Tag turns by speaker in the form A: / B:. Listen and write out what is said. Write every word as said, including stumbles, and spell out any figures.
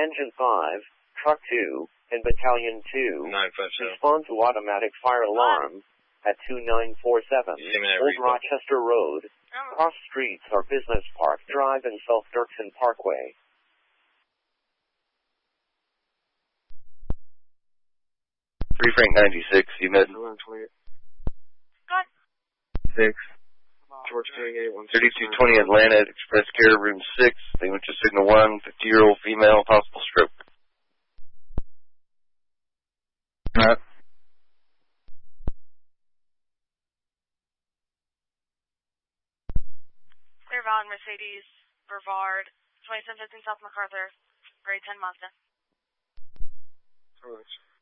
A: Engine five, Truck two, and Battalion two respond to automatic fire alarm at two nine four seven Old Rochester Road, cross streets are Business Park Drive and South Dirksen Parkway.
B: three Frank ninety-six, you met.
C: Good.
B: six.
C: George eight one
B: thirty-two twenty Atlanta, Express Care, room six. They went to signal one, fifty-year-old female, possible stroke. Uh,
D: Clearbound Mercedes, Brevard, twenty-seven fifteen South MacArthur, grade ten Mazda.
C: How much?